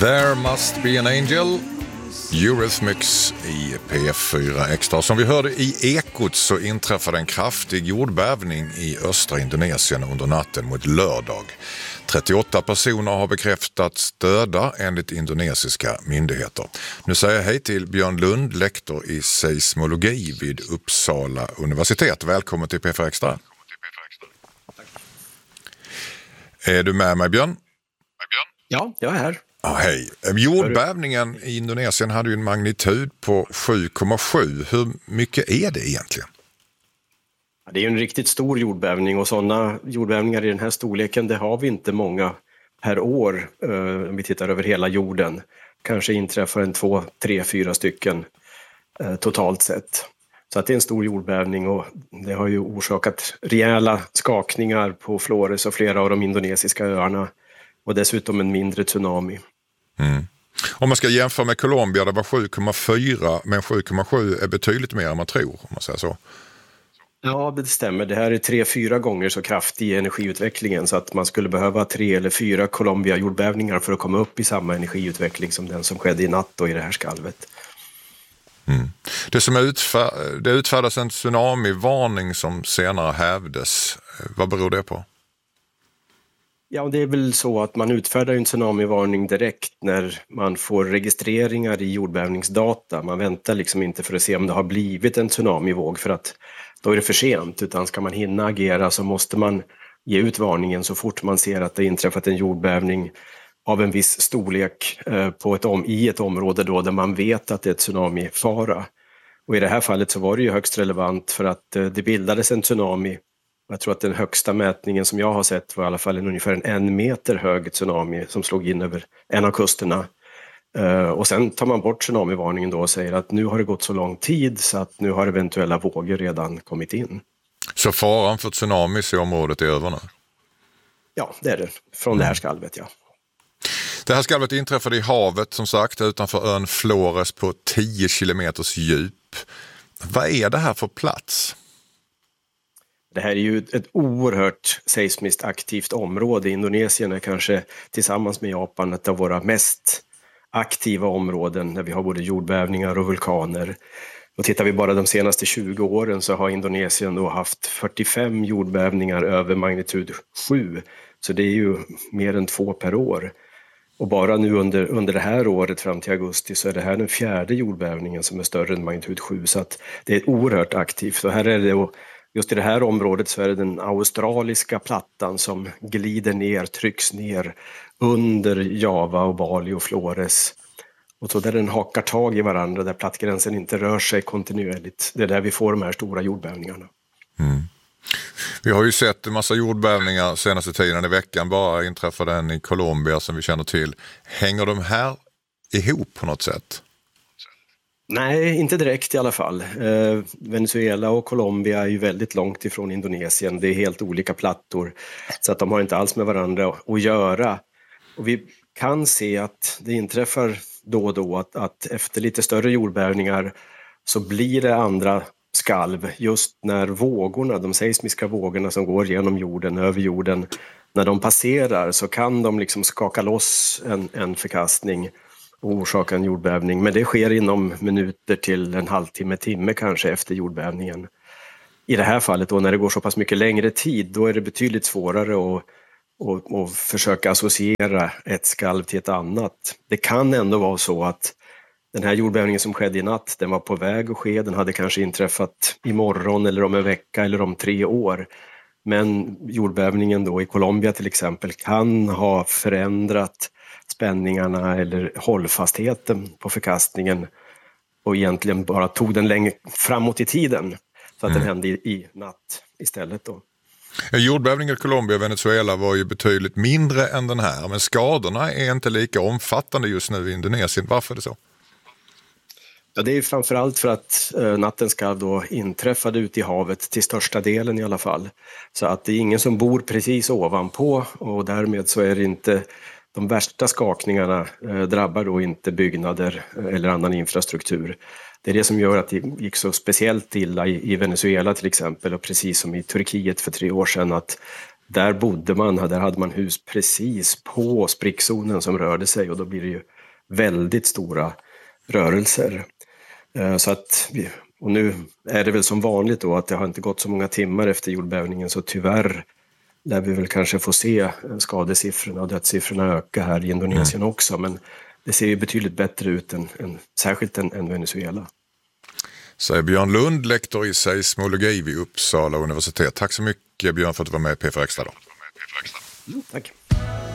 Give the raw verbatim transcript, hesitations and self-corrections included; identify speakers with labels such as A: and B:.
A: There must be an angel, Eurythmics i P fyra Extra. Som vi hörde i Ekot så inträffade en kraftig jordbävning i östra Indonesien under natten mot lördag. trettioåtta personer har bekräftats döda enligt indonesiska myndigheter. Nu säger jag hej till Björn Lund, lektor i seismologi vid Uppsala universitet. Välkommen till P fyra Extra.
B: Tack.
A: Är du med mig, Björn?
B: Ja, jag är här.
A: Ah, hej. Jordbävningen i Indonesien hade ju en magnitud på sju komma sju. Hur mycket är det egentligen?
B: Det är ju en riktigt stor jordbävning och sådana jordbävningar i den här storleken, det har vi inte många per år eh, om vi tittar över hela jorden. Kanske inträffar en två, tre, fyra stycken eh, totalt sett. Så att det är en stor jordbävning och det har ju orsakat rejäla skakningar på Flores och flera av de indonesiska öarna och dessutom en mindre tsunami.
A: Mm. Om man ska jämföra med Colombia, det var sju komma fyra, men sju komma sju är betydligt mer än man tror, om man säger så.
B: Ja, det stämmer. Det här är tre, fyra gånger så kraftig i energiutvecklingen så att man skulle behöva tre eller fyra Colombia-jordbävningar för att komma upp i samma energiutveckling som den som skedde i natt och i det här skalvet.
A: Mm. Det som utfär- det utfärdas en tsunamivarning som senare hävdes. Vad beror det på?
B: Ja, det är väl så att man utfärdar en tsunamivarning direkt när man får registreringar i jordbävningsdata. Man väntar liksom inte för att se om det har blivit en tsunamivåg för att då är det för sent, utan ska man hinna agera så måste man ge ut varningen så fort man ser att det inträffat en jordbävning av en viss storlek på ett om- i ett område då där man vet att det är ett tsunamifara. Och i det här fallet så var det ju högst relevant för att det bildades en tsunami. Jag tror att den högsta mätningen som jag har sett var i alla fall en ungefär en en meter hög tsunami som slog in över en av kusterna. Uh, och sen tar man bort tsunamivarningen då och säger att nu har det gått så lång tid så att nu har eventuella vågor redan kommit in.
A: Så faran för tsunamis i området är över nu?
B: Ja, det är det. Från mm. det här skalvet, ja.
A: Det här skalvet inträffade i havet som sagt utanför ön Flores på tio kilometers djup. Vad är det här för plats?
B: Det här är ju ett oerhört seismiskt aktivt område. Indonesien är kanske tillsammans med Japan ett av våra mest aktiva områden där vi har både jordbävningar och vulkaner. Och tittar vi bara de senaste tjugo åren så har Indonesien då haft fyrtiofem jordbävningar över magnitud sju. Så det är ju mer än två per år. Och bara nu under, under det här året fram till augusti så är det här den fjärde jordbävningen som är större än magnitud sju. Så att det är oerhört aktivt. Och här är det, just i det här området så är det den australiska plattan som glider ner, trycks ner under Java och Bali och Flores. Och så där den hakar tag i varandra, där plattgränsen inte rör sig kontinuerligt. Det är där vi får de här stora jordbävningarna.
A: Mm. Vi har ju sett en massa jordbävningar senaste tiden. I veckan bara inträffade en i Colombia som vi känner till. Hänger de här ihop på något sätt?
B: Nej, inte direkt i alla fall. Eh, Venezuela och Colombia är ju väldigt långt ifrån Indonesien. Det är helt olika plattor så att de har inte alls med varandra att göra. Och vi kan se att det inträffar då och då att, att efter lite större jordbävningar så blir det andra skalv just när vågorna, de seismiska vågorna som går genom jorden, över jorden, när de passerar så kan de liksom skaka loss en, en förkastning och orsaka en jordbävning. Men det sker inom minuter till en halvtimme, timme kanske efter jordbävningen. I det här fallet då när det går så pass mycket längre tid, då är det betydligt svårare att och, och försöka associera ett skalv till ett annat. Det kan ändå vara så att den här jordbävningen som skedde i natt, den var på väg att ske, den hade kanske inträffat imorgon eller om en vecka eller om tre år. Men jordbävningen då i Colombia till exempel kan ha förändrat spänningarna eller hållfastheten på förkastningen och egentligen bara tog den längre framåt i tiden så att mm. den hände i, i natt istället då.
A: Jordbävningen i Colombia och Venezuela var ju betydligt mindre än den här, men skadorna är inte lika omfattande just nu i Indonesien. Varför är det så?
B: Ja, det är framförallt för att eh, natten ska då inträffade ute i havet till största delen i alla fall. Så att det är ingen som bor precis ovanpå och därmed så är det inte de värsta skakningarna eh, drabbar då inte byggnader eller annan infrastruktur. Det är det som gör att det gick så speciellt illa i, i Venezuela till exempel och precis som i Turkiet för tre år sedan att där bodde man, där hade man hus precis på sprickzonen som rörde sig och då blir det ju väldigt stora rörelser. Så att, och nu är det väl som vanligt då att det har inte gått så många timmar efter jordbävningen, så tyvärr lär vi väl kanske få se skadesiffrorna och dödssiffrorna öka här i Indonesien mm. också, men det ser ju betydligt bättre ut än, än särskilt än, än Venezuela.
A: Säger Björn Lund, lektor i seismologi vid Uppsala universitet. Tack så mycket Björn för att du var med i P fyra Extra då.
B: Mm, tack.